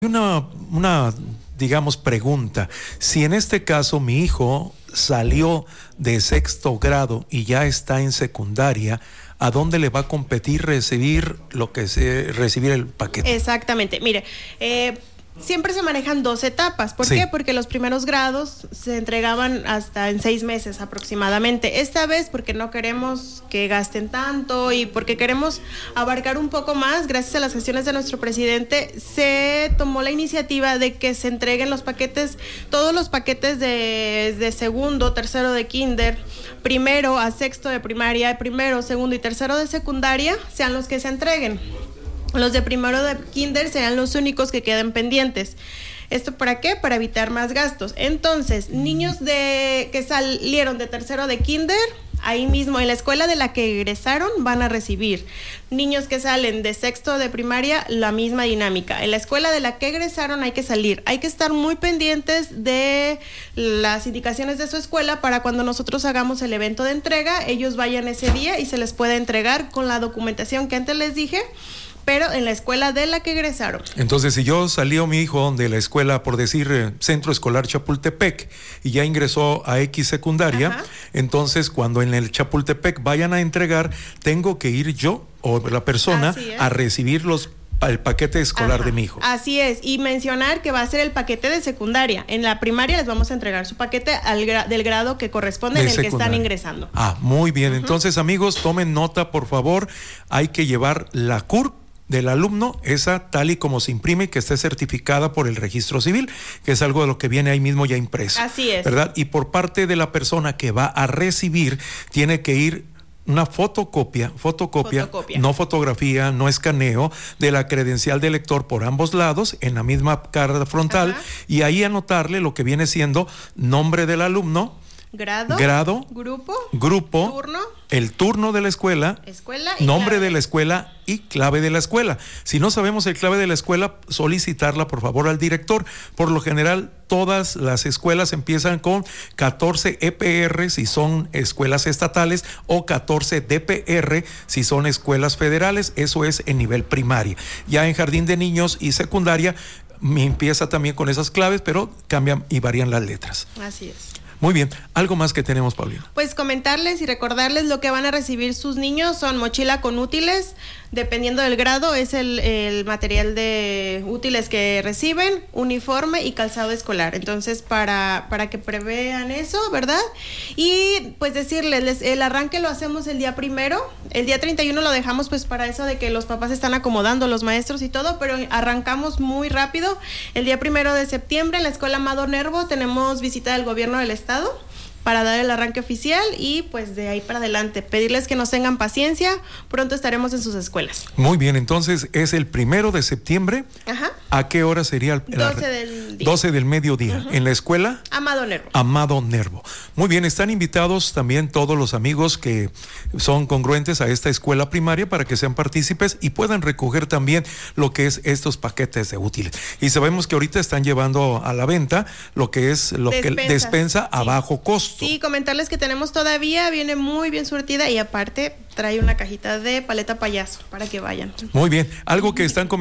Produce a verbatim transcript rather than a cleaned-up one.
Una, una, digamos, pregunta. Si en este caso mi hijo salió de sexto grado y ya está en secundaria, ¿a dónde le va a competir recibir lo que se recibir el paquete? Exactamente. Mire, eh, siempre se manejan dos etapas. ¿Por sí. qué? Porque los primeros grados se entregaban hasta en seis meses aproximadamente. Esta vez porque no queremos que gasten tanto y porque queremos abarcar un poco más, gracias a las gestiones de nuestro presidente, se tomó la iniciativa de que se entreguen los paquetes, todos los paquetes de, de segundo, tercero de kinder, primero a sexto de primaria, primero, segundo y tercero de secundaria, sean los que se entreguen. Los de primero de kinder serán los únicos que queden pendientes. ¿Esto para qué? Para evitar más gastos. Entonces, niños de que salieron de tercero de kinder, ahí mismo en la escuela de la que egresaron van a recibir. Niños que salen de sexto de primaria, la misma dinámica. En la escuela de la que egresaron hay que salir. Hay que estar muy pendientes de las indicaciones de su escuela para cuando nosotros hagamos el evento de entrega, ellos vayan ese día y se les puede entregar con la documentación que antes les dije, pero en la escuela de la que egresaron. Entonces, si yo salió mi hijo de la escuela, por decir, eh, Centro Escolar Chapultepec, y ya ingresó a X secundaria, ajá, entonces cuando en el Chapultepec vayan a entregar, tengo que ir yo o la persona a recibir los el paquete escolar, ajá, de mi hijo. Así es, y mencionar que va a ser el paquete de secundaria. En la primaria les vamos a entregar su paquete al gra- del grado que corresponde de en el secundaria. Que están ingresando. Ah, muy bien. Uh-huh. Entonces, amigos, tomen nota, por favor. Hay que llevar la C U R P del alumno, esa tal y como se imprime, que esté certificada por el registro civil, que es algo de lo que viene ahí mismo ya impreso. Así es. ¿Verdad? Y por parte de la persona que va a recibir, tiene que ir una fotocopia, fotocopia, fotocopia, no fotografía, no escaneo, de la credencial de lector por ambos lados, en la misma cara frontal, ajá, y ahí anotarle lo que viene siendo nombre del alumno, grado, grado, grupo, grupo, turno, el turno de la escuela, escuela y nombre clave de la escuela y clave de la escuela. Si no sabemos el clave de la escuela, solicitarla por favor al director. Por lo general, todas las escuelas empiezan con catorce E P R si son escuelas estatales o catorce D P R si son escuelas federales. Eso es en nivel primaria. Ya en jardín de niños y secundaria me empieza también con esas claves, pero cambian y varían las letras. Así es. Muy bien, ¿algo más que tenemos, Paulina? Pues comentarles y recordarles lo que van a recibir sus niños. Son mochila con útiles, dependiendo del grado, es el, el material de útiles que reciben, uniforme y calzado escolar. Entonces, para, para que prevean eso, ¿verdad? Y pues decirles, les, el arranque lo hacemos el día primero, el día treinta y uno lo dejamos pues para eso de que los papás están acomodando, los maestros y todo, pero arrancamos muy rápido. El día primero de septiembre en la Escuela Amado Nervo tenemos visita del gobierno del estado para dar el arranque oficial y pues de ahí para adelante, pedirles que nos tengan paciencia, pronto estaremos en sus escuelas. Muy bien, entonces es el primero de septiembre. Ajá. ¿A qué hora sería el, el doce del día? doce del mediodía, uh-huh, en la escuela Amado Nervo. Amado Nervo. Muy bien, están invitados también todos los amigos que son congruentes a esta escuela primaria para que sean partícipes y puedan recoger también lo que es estos paquetes de útiles. Y sabemos que ahorita están llevando a la venta lo que es lo Despensas, que despensa a sí. bajo costo. Sí, comentarles que tenemos todavía, viene muy bien surtida y aparte trae una cajita de paleta payaso para que vayan. Muy bien, algo que están comentando